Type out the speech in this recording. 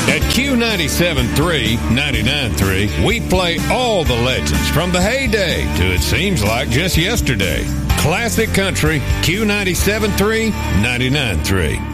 At Q97.3, 99.3, we play all the legends from the heyday to it seems like just yesterday. Classic country, Q97.3, 99.3.